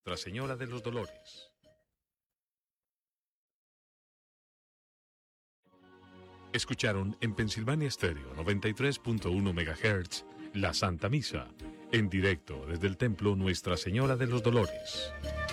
Nuestra Señora de los Dolores. Escucharon en Pensilvania Stereo 93.1 MHz la Santa Misa, en directo desde el Templo Nuestra Señora de los Dolores.